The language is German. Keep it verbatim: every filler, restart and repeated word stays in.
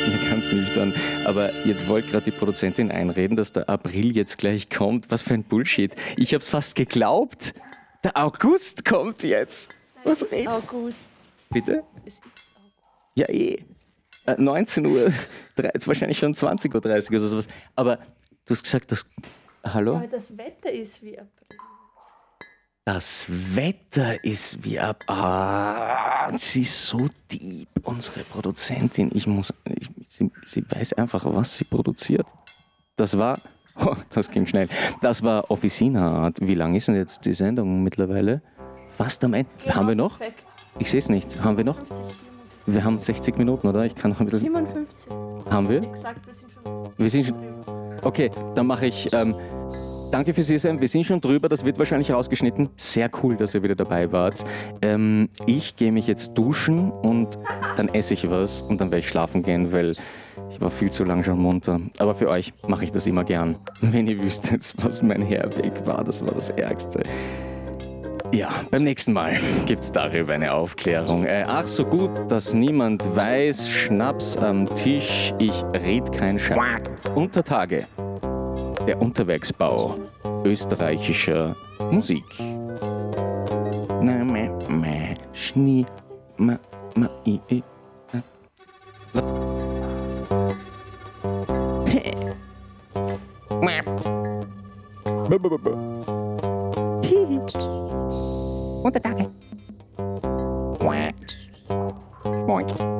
mir ganz nüchtern. Aber jetzt wollte gerade die Produzentin einreden, dass der April jetzt gleich kommt. Was für ein Bullshit. Ich hab's fast geglaubt. Der August kommt jetzt. Was Es ist redet? August. Bitte? Es ist August. Ja, eh. Äh, neunzehn Uhr, dreißig, wahrscheinlich schon zwanzig Uhr dreißig oder sowas. Aber du hast gesagt, dass. Hallo? Aber das Wetter ist wie April. Das Wetter ist wie ab. Ah, sie ist so deep, unsere Produzentin. Ich muss. Ich, sie, sie weiß einfach, was sie produziert. Das war. Oh, das ging schnell. Das war Officina. Wie lang ist denn jetzt die Sendung mittlerweile? Fast am Ende. Genau, Haben wir noch? Perfekt. Ich sehe es nicht. Haben wir noch? Wir haben sechzig Minuten, oder? Ich kann noch ein bisschen. siebenundfünfzig. Haben wir? Exakt, wir sind schon. Wir sind schon. Okay, dann mache ich. Ähm, danke fürs hier sein. Wir sind schon drüber. Das wird wahrscheinlich rausgeschnitten. Sehr cool, dass ihr wieder dabei wart. Ähm, ich gehe mich jetzt duschen und dann esse ich was und dann werde ich schlafen gehen, weil ich war viel zu lang schon munter. Aber für euch mache ich das immer gern. Wenn ihr wüsstet, was mein Herweg war, das war das Ärgste. Ja, beim nächsten Mal gibt's darüber eine Aufklärung. Äh, ach, so gut, dass niemand weiß. Schnaps am Tisch, ich red kein Scheiß. Untertage. Der Unterwerksbau österreichischer Musik. Na, ma, ma, schnie, ma, ma, i, i, na, la. He. Ma. Bu, bu, bu, bu. Hihi. Untertage. Moink. Moink.